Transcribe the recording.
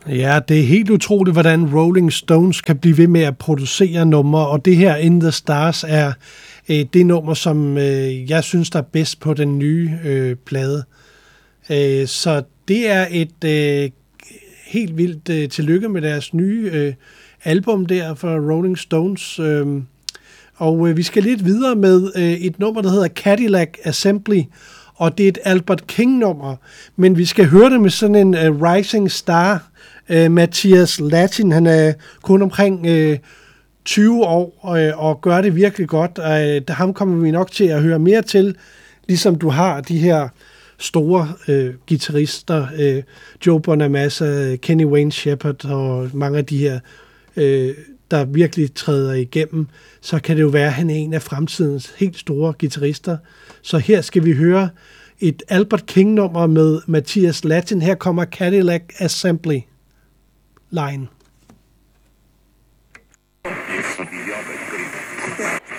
Ja, det er helt utroligt, hvordan Rolling Stones kan blive ved med at producere numre, og det her In the Stars er det nummer, som jeg synes, der er bedst på den nye plade. Så det er et helt vildt tillykke med deres nye album der for Rolling Stones. Og vi skal lidt videre med et nummer, der hedder Cadillac Assembly, og det er et Albert King-nummer, men vi skal høre det med sådan en rising star, Matthias Lattin. Han er kun omkring 20 år og gør det virkelig godt. Ham kommer vi nok til at høre mere til, ligesom du har de her store guitarister, Joe Bonamassa, Kenny Wayne Shepherd og mange af de her, der virkelig træder igennem, så kan det jo være, at han er en af fremtidens helt store guitarister. Så her skal vi høre et Albert King-nummer med Matthias Lattin. Her kommer Cadillac Assembly Line.